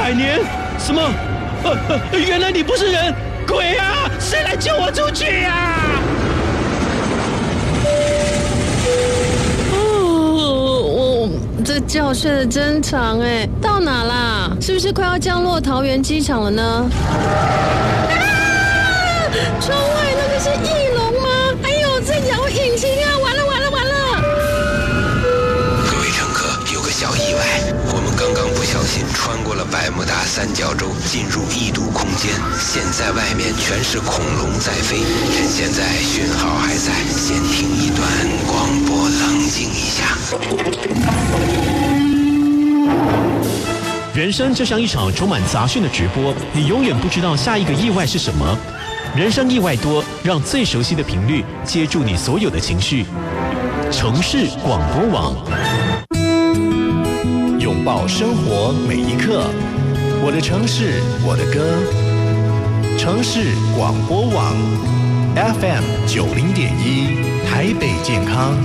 100年？什么？原来你不是人，鬼啊！谁来救我出去啊？ 这觉睡得真长哎，到哪啦？是不是快要降落桃园机场了呢？窗外那个是翼龙吗？哎呦，在摇引擎啊！完了！ 各位乘客，有个小意外，我们刚刚不小心穿过了百慕大三角洲，进入异度空间，现在外面全是恐龙在飞。趁现在讯号还在，先听一段广播，冷静一下。 人生就像一场充满杂讯的直播，你永远不知道下一个意外是什么。人生意外多，让最熟悉的频率接住你所有的情绪。城市广播网， 拥抱生活每一刻。我的城市，我的歌。城市广播网 FM 90.1，台北健康。